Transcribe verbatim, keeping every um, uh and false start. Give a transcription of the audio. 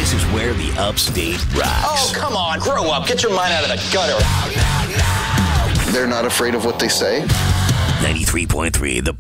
This is where the upstate rocks. Oh, come on. Grow up. Get your mind out of the gutter. They're not afraid of what they say. ninety-three point three, The